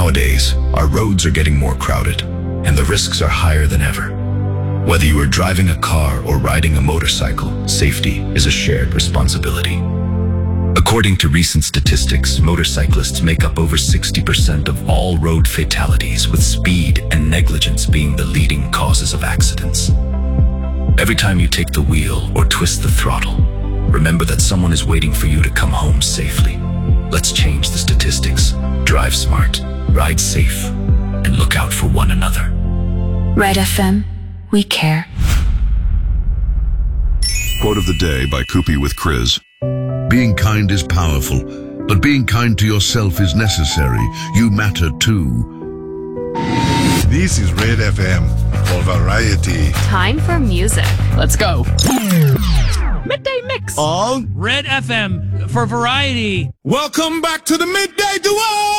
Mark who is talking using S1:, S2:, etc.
S1: Nowadays, our roads are getting more crowded, and the risks are higher than ever. Whether you are driving a car or riding a motorcycle, safety is a shared responsibility. According to recent statistics, motorcyclists make up over 60% of all road fatalities, with speed and negligence being the leading causes of accidents. Every time you take the wheel or twist the throttle, remember that someone is waiting for you to come home safely. Let's change the statistics. Drive smart, ride safe, and look out for one another.
S2: Red FM, we care.
S3: Quote of the day by Koopy with Chris. Being kind is powerful, but being kind to yourself is necessary. You matter too.
S4: This is Red FM for variety.
S5: Time for music.
S6: Let's go. Midday Mix
S4: On
S6: Red FM for variety.
S4: Welcome back to the Midday Duo!